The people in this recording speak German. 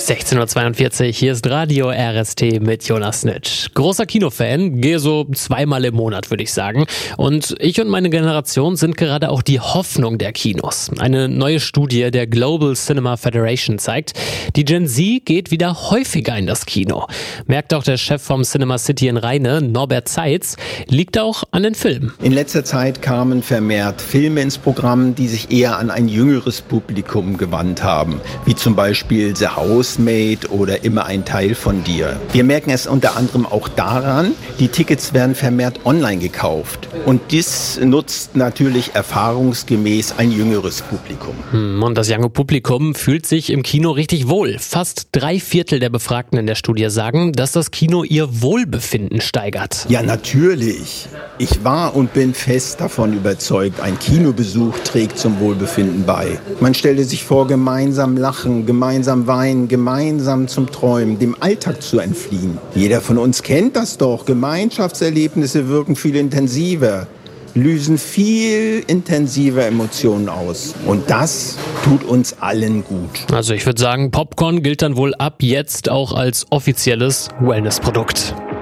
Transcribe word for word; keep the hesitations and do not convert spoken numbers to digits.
sechzehn Uhr zweiundvierzig, hier ist Radio R S T mit Jonas Nitsch. Großer Kinofan, gehe so zweimal im Monat, würde ich sagen. Und ich und meine Generation sind gerade auch die Hoffnung der Kinos. Eine neue Studie der Global Cinema Federation zeigt, die Gen Z geht wieder häufiger in das Kino. Merkt auch der Chef vom Cinema City in Rheine, Norbert Zeitz, liegt auch an den Filmen. In letzter Zeit kamen vermehrt Filme ins Programm, die sich eher an ein jüngeres Publikum gewandt haben, wie zum Beispiel The Housemaid oder Immer ein Teil von dir. Wir merken es unter anderem auch daran, die Tickets werden vermehrt online gekauft. Und dies nutzt natürlich erfahrungsgemäß ein jüngeres Publikum. Hm, und das junge Publikum fühlt sich im Kino richtig wohl. Fast drei Viertel der Befragten in der Studie sagen, dass das Kino ihr Wohlbefinden steigert. Ja, natürlich. Ich war und bin fest davon überzeugt, ein Kinobesuch trägt zum Wohlbefinden bei. Man stelle sich vor, gemeinsam lachen, gemeinsam weinen, gemeinsam zum Träumen, dem Alltag zu entfliehen. Jeder von uns kennt das doch. Gemeinschaftserlebnisse wirken viel intensiver, lösen viel intensiver Emotionen aus. Und das tut uns allen gut. Also ich würde sagen, Popcorn gilt dann wohl ab jetzt auch als offizielles Wellnessprodukt.